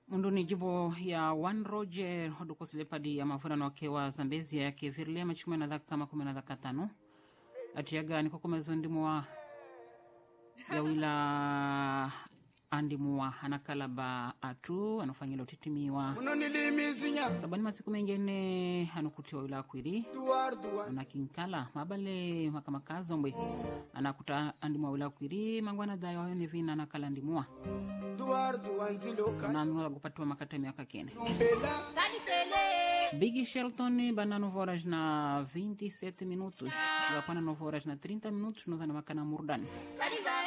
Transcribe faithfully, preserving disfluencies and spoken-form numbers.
Mundu ni jibo ya One Roger hodukosile padi ya mavurano wakewa Zambezia ya kevirile machikume na dhaka kama kume na dhaka tano atiaga niko kumezo ndimua ya wila andimua anakalaba atu anufanyilo titimiwa sabani masiku mengene anukutiwa wila kwiri anakinkala mabale makamakazo mbwe anakuta andimua wila kwiri mangwana dayo hayo nivina anakala andimua nanula kupatiwa makata miaka kene Big Shelton bana nove horas na vinte e sete minutos. Japana nove horas na trinta minutos. Nós na makana murdani.